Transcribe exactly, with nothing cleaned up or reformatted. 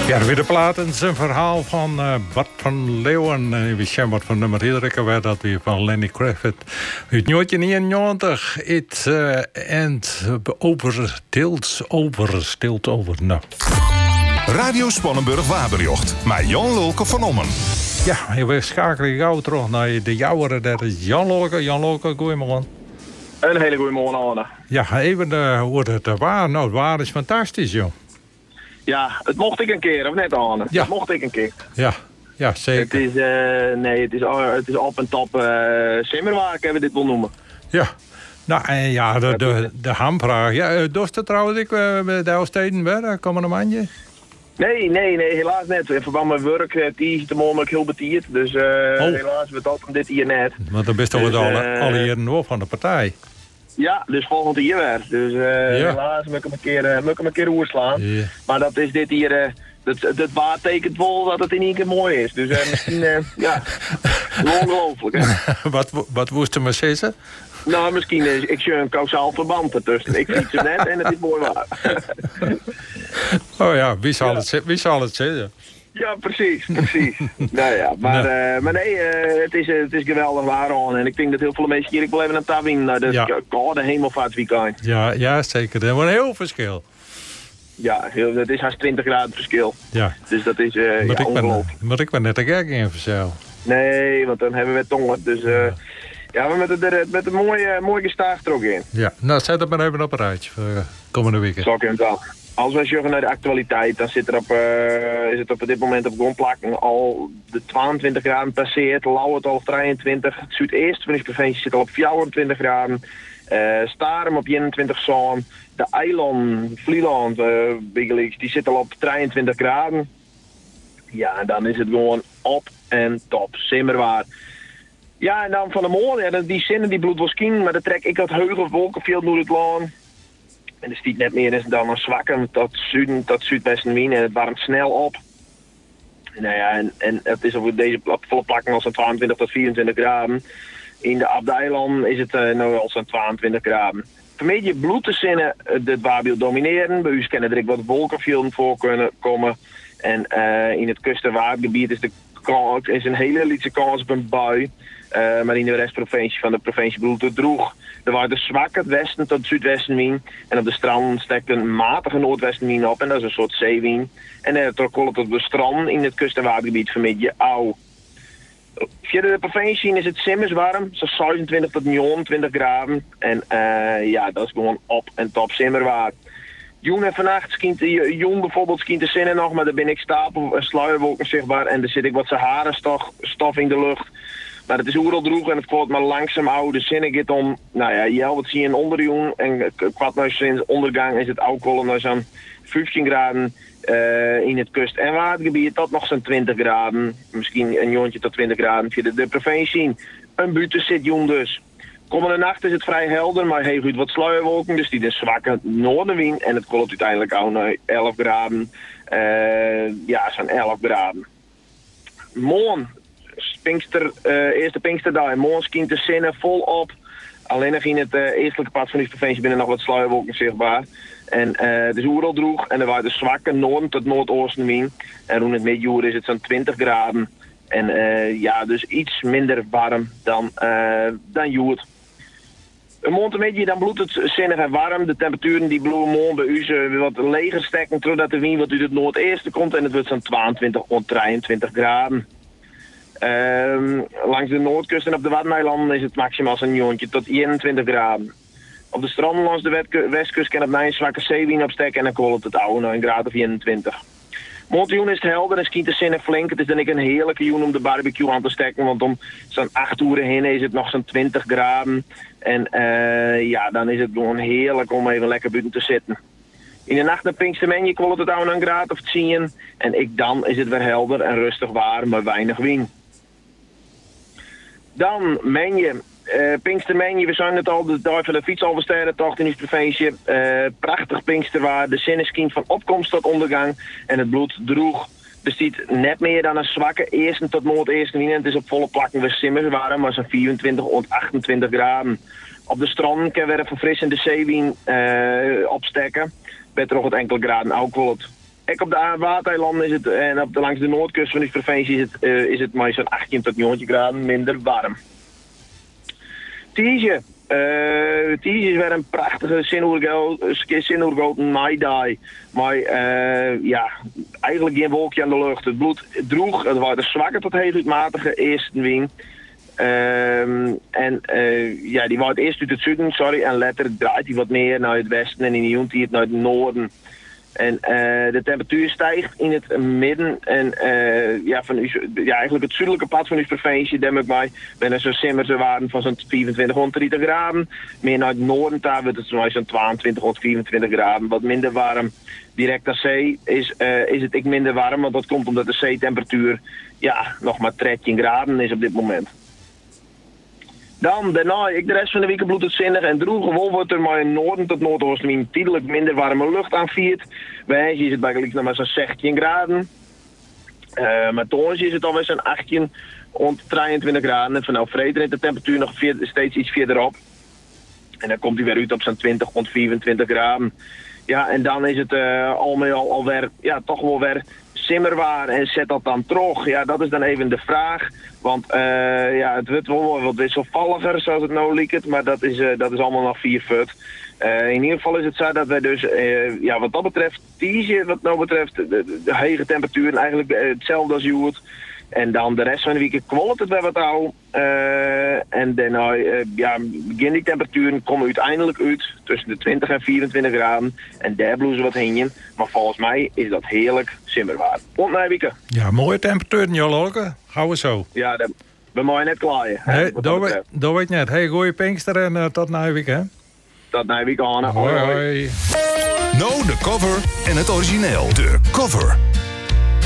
Ja, weer de platen. Een verhaal van uh, Bart van Leeuwen. Uh, wie zijn wat van nummer Hidrike werd dat weer van Lenny Kravitz. Uit negentien eenennegentig. Het uh, end overstild overstild over. Nou. Radio Spannenburg-Waberjocht. Met Jan Lulke van Ommen. Ja, we schakelen gauw terug naar de jouwere. Dat is Jan Lulke. Jan Lulke, goeiemorgen. Een hele goede morgen, Anne. Ja, even uh, hoe het er waar. Nou, het waar is fantastisch, joh. Ja, het mocht ik een keer, of net, Anne? Ja. Het mocht ik een keer. Ja, ja zeker. Het is, uh, nee, het is, uh, het is op en top uh, simmerwaak, hebben we dit wil noemen. Ja. Nou, en ja, de, de, de hamvraag. Ja, uh, dorst het trouwens ik uh, bij de Ooststeden weer? Komen een mandje? Nee, nee, nee, helaas net. In verband met werk, uh, die is de morgen heel betierd. Dus uh, oh. helaas, we dachten dit hier net. Want dan best dus, wel alle, uh, alle jaren door van de partij. Ja, dus volgend jaar weer. Dus uh, ja. helaas moet ik hem een keer, uh, moet ik hem een keer oerslaan. Ja. Maar dat is dit hier, uh, dat, dat waar tekent wel dat het in één keer mooi is. Dus uh, misschien, uh, ja, ongelooflijk hè. wat, wat moest je maar zeggen? Nou, misschien is ik zie een kausaal verband ertussen. Ik fiets er net en het is mooi waar. Oh ja, wie zal, ja. Het, wie zal het zeggen? Ja, precies, precies. nou ja, maar, nee, uh, maar nee uh, het, is, uh, het is geweldig waar aan. En ik denk dat heel veel mensen hier, ik wil even een tabin naar de ja. koude hemelvaartsweekend. Ja, ja, zeker. Dat is een heel verschil. Ja, heel, dat is haast twintig graden verschil. Ja. Dus dat is uh, ja, ongelooflijk. Maar ik ben net een gek in verschil. Nee, want dan hebben we tongen. Dus uh, ja, we met, er, met een mooie, mooie gestaag er ook in. Ja, nou zet het maar even op een rijtje voor uh, komende weekend. Zal ik hem dan. Als we zeggen naar de actualiteit, dan zit er op, uh, is het op dit moment op grondplakken al de tweeëntwintig graden passeert. Lauwert al op drieëntwintig. Het zuidoosten van de provincie zit al op vierentwintig graden. Uh, Starem op eenentwintig zo'n. De eiland, Vlieland, uh, die zit al op drieëntwintig graden. Ja, en dan is het gewoon op en top. Simmerwaar. Ja, en dan van de morgen, ja, die zinnen die bloed was kien, maar dan trek ik dat heugel wolkenveld door het land. En er stiet net meer dan een zwakke tot zuiden, tot zuidwesten wind en het warmt snel op. Nou ja, en, en het is op deze volle plakken al zo'n tweeëntwintig tot vierentwintig graden. In de Abdeiland is het uh, nu al zo'n tweeëntwintig graden. Vermeed je bloed te zinnen, het waarbeeld domineren. Bij u kennen er ook wat wolkenvelden voor kunnen komen. En uh, in het kust- en watergebied is, de, is een hele lichte kans op een bui. Uh, maar in de restprovincie van de provincie bloed droeg. Er waren de zwakke het westen tot het zuidwestenwind. En op de stranden stekt een matige noordwestenwind op. En dat is een soort zeewind. En uh, trok het op de strand in het kust- en watergebied vermeed je auw. Via de provincie is het simmers warm. Zo'n zesenentwintig tot negenentwintig graden. En uh, ja, dat is gewoon op en top simmerwaar. Joen en vannacht skient de Joen bijvoorbeeld skient de zinnen nog, maar daar ben ik stapel sluierwolken zichtbaar. En er zit ik wat Sahara-stof in de lucht. Maar het is overal droeg en het valt maar langzaam oude zinnen gaat om. Nou ja, je wat zie je in onderjoen en kwart naar sinds ondergang is het alcohol naar zo'n vijftien graden uh, in het kust- en watergebied tot nog zo'n twintig graden. Misschien een joontje tot twintig graden via de, de provincie. Een buiten zit joen dus. Komende nacht is het vrij helder, maar heel goed wat sluierwolken. Dus die is zwakke noordenwind en het koelt uiteindelijk al naar elf graden. Uh, ja, zo'n elf graden. Morgen. Pinkster, uh, eerste Pinksterdag. Morgen skient de zinnen volop. Alleen nog in het uh, eestelijke part van de provincie binnen nog wat sluierwolken zichtbaar. En uh, het is overal droeg en er waren de zwakke noorden tot noordoostenwind. En rond het midjuur is het zo'n twintig graden. En uh, ja, dus iets minder warm dan, uh, dan joert. Een maand middag dan bloedt het zinnig en warm. De temperaturen die bloeien morgen bij u uh, wat leger stekken. Totdat de wind wat uit het noordesten komt. En het wordt zo'n tweeëntwintig tot drieëntwintig graden. Um, langs de noordkust en op de Waddeneilanden is het maximaal zo'n joontje tot eenentwintig graden. Op de stranden langs de westkust kan het mij een zwakke zeewind opstekken en dan koelt het oude naar een graad of eenentwintig. Morgenjoen is het helder en skiet de zinnig flink. Het is dan ook een heerlijke joen om de barbecue aan te stekken, want om zo'n acht uur heen is het nog zo'n twintig graden. En uh, ja, dan is het gewoon heerlijk om even lekker buiten te zitten. In de nacht naar Pinkstermenje koelt het oude een graad of tien en ik dan is het weer helder en rustig waar, maar weinig wind. Dan Menje, uh, Pinkstermenje, we zijn het al, de dag van de fietsalversterrentocht in de provincie. Uh, prachtig Pinksterwaar, de zinneskien van opkomst tot ondergang en het bloed droeg. Bestiet net meer dan een zwakke eerste tot noordeerste wind en het is op volle plakken weer simmers warm, maar zo'n vierentwintig tot achtentwintig graden. Op de stranden kan weer een verfrissende zeewind uh, opstekken, met er nog wat enkele graden alcohol. ook op de Watereilanden is het, en op de, langs de noordkust van de provincie is het, uh, is het maar zo'n achttien tot negentien graden minder warm. Tiesje. Uh, Tiesje is weer een prachtige Zinnoergoten naaidag. Maar uh, ja, eigenlijk geen wolkje aan de lucht. Het bloed droeg, het was de zwakke tot heel uitmatige eerste wing. Um, en uh, ja, die wordt eerst uit het zuiden, sorry, en later draait hij wat meer naar het westen en in de jontijd naar het noorden. En uh, de temperatuur stijgt in het midden en uh, ja, van, ja, eigenlijk het zuidelijke pad van uw provincie, denk ik mij, ben er zo'n simmerse waarden van zo'n vierentwintighonderd graden. Meer naar het noorden, daar wordt het zo'n tweeëntwintig tot vierentwintig graden, wat minder warm. Direct aan zee is, uh, is het ik minder warm, want dat komt omdat de zeetemperatuur ja, nog maar dertien graden is op dit moment. Dan, daarna, ik de rest van de week bloed het zinnig en droeg. Gewoon wordt er maar in noorden tot noordoosten tijdelijk minder warme lucht aanviert. Bij ons is het eigenlijk nog maar zo'n zestien graden. Uh, maar bij ons is het alweer zo'n achttien tot drieëntwintig graden. En vanaf vrede is de temperatuur nog vier, steeds iets verderop. En dan komt hij weer uit op zo'n twintig tot vierentwintig graden. Ja, en dan is het uh, al met al alweer, ja, toch wel weer simmerwaar en zet dat dan terug. Ja, dat is dan even de vraag. Want uh, ja, het wordt wel wat wisselvalliger, zoals het nou lijkt. Maar dat is, uh, dat is allemaal nog vier fut. Uh, in ieder geval is het zo dat wij dus, uh, ja, wat dat betreft, tiesje, wat nou betreft, de, de, de hege temperaturen eigenlijk uh, hetzelfde als Joert. En dan de rest van de week kwalt het weer wat ouw. Uh, en dan, uh, ja, begin die temperaturen komen uiteindelijk uit tussen de twintig en vierentwintig graden. En daar bloezen wat heen. Maar volgens mij is dat heerlijk simmerwaar. Tot na week. Ja, mooie temperaturen, Jolke. Gaan we zo. Ja, dat, we mogen net klaaien. Nee, dat, weet, dat weet net. Hey, goeie Pinkster en uh, tot na week, hè? Tot na week, Anne. Hoi, hoi. Nou, de cover en het origineel. De cover.